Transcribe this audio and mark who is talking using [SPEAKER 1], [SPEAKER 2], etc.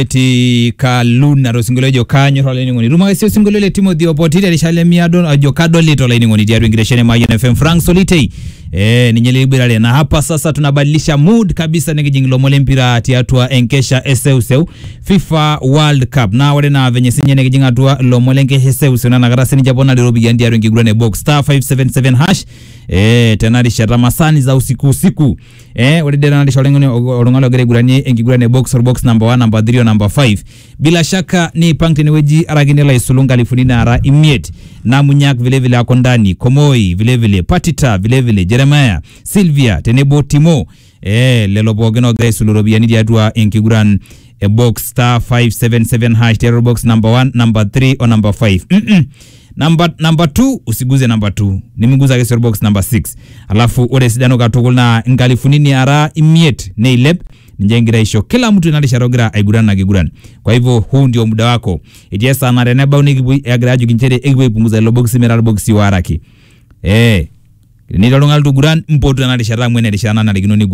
[SPEAKER 1] Ti kaluna ro singolo jo kanyo ro leni ngoni ruma sio singolo le Timothy Opotile alishale miado ajo kado lito leni ngoni diaru ingireshene ma FM Frank Solitei ninyele ibirale na hapa sasa tunabadilisha mood kabisa ngijingilo mole mpira tiatua enkesha eseu FIFA World Cup na wale na venye sinye ngijinga tua lo mole nke eseu na nagarasi ni jabona le robi diaru ingigurane box star 577 hash tenari sharamasani za usiku wale dena na shalengoni orongalo gere gurani ingigurane box or box number 1 number 3 number 5 bila shaka ni Pankti Niweji araginela isulunga lifunina ara imiet na Munyak vile vile akondani Komoi vile vile Patita vile vile Jeremiah Sylvia Tenebo Timo lelo bogeno guys lorobiani diadwa enkiguran box star 577 hash terror box number 1 number 3 or number 5 number 2 usiguze number 2 nimiguza guys box number 6 alafu ore sidano katugulna ngalifunini ara imiet neilep njengira isho kila mtu inalisharogira aigurana na giguran. Kwa hivyo huu ndio muda wako ejesa na reneba unigi agraaju kinchere egwe punguza lo box mineral box waraki ni dalongal tuguran mpotu inalishara mwene lishana na ligino ni